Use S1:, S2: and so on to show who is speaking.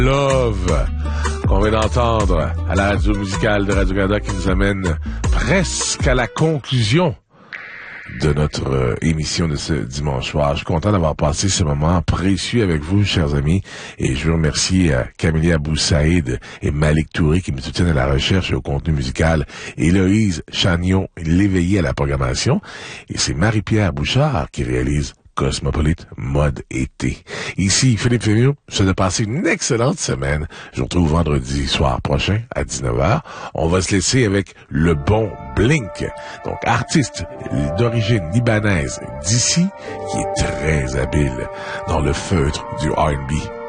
S1: Love qu'on vient d'entendre à la radio musicale de Radio-Canada qui nous amène presque à la conclusion de notre émission de ce dimanche soir. Je suis content d'avoir passé ce moment précieux avec vous, chers amis, et je veux remercier Camélia Boussaïd et Malik Touré qui me soutiennent à la recherche et au contenu musical, Héloïse Chagnon, l'éveillé à la programmation, et c'est Marie-Pierre Bouchard qui réalise Cosmopolite Mode Été. Ici, Philippe Fémieux, je vous souhaite de passer une excellente semaine. Je vous retrouve vendredi soir prochain à 19h. On va se laisser avec le bon Blink, donc artiste d'origine libanaise d'ici, qui est très habile dans le feutre du R&B